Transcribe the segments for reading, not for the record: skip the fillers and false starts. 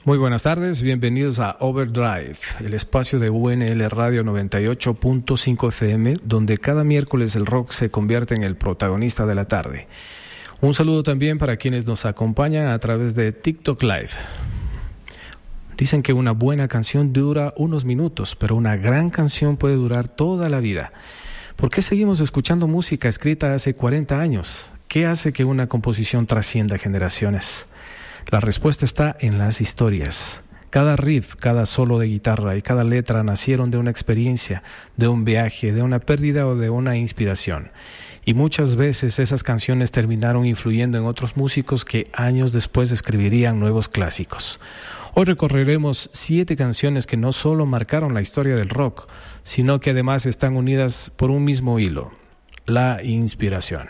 Muy buenas tardes, bienvenidos a Overdrive, el espacio de UNL Radio 98.5 FM, donde cada miércoles el rock se convierte en el protagonista de la tarde. Un saludo también para quienes nos acompañan a través de TikTok Live. Dicen que una buena canción dura unos minutos, pero una gran canción puede durar toda la vida. ¿Por qué seguimos escuchando música escrita hace 40 años? ¿Qué hace que una composición trascienda generaciones? La respuesta está en las historias. Cada riff, cada solo de guitarra y cada letra nacieron de una experiencia, de un viaje, de una pérdida o de una inspiración. Y muchas veces esas canciones terminaron influyendo en otros músicos que años después escribirían nuevos clásicos. Hoy recorreremos 7 canciones que no solo marcaron la historia del rock, sino que además están unidas por un mismo hilo: la inspiración.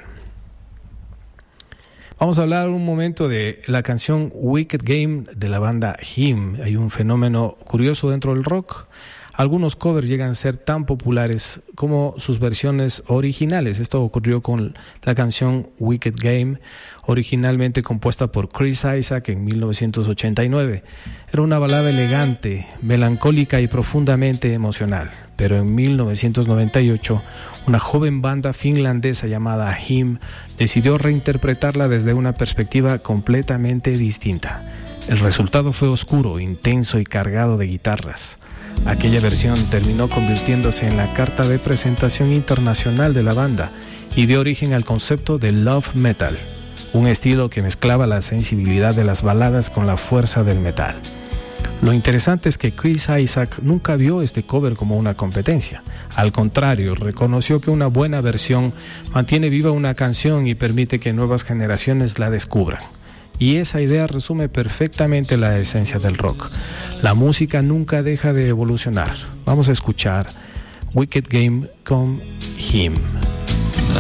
Vamos a hablar un momento de la canción Wicked Game de la banda Him. Hay un fenómeno curioso dentro del rock. Algunos covers llegan a ser tan populares como sus versiones originales. Esto ocurrió con la canción Wicked Game, originalmente compuesta por Chris Isaak en 1989. Era una balada elegante, melancólica y profundamente emocional. Pero en 1998, una joven banda finlandesa llamada Him decidió reinterpretarla desde una perspectiva completamente distinta. El resultado fue oscuro, intenso y cargado de guitarras. Aquella versión terminó convirtiéndose en la carta de presentación internacional de la banda y dio origen al concepto de love metal, un estilo que mezclaba la sensibilidad de las baladas con la fuerza del metal. Lo interesante es que Chris Isaak nunca vio este cover como una competencia. Al contrario, reconoció que una buena versión mantiene viva una canción y permite que nuevas generaciones la descubran. Y esa idea resume perfectamente la esencia del rock. La música nunca deja de evolucionar. Vamos a escuchar Wicked Game con Him.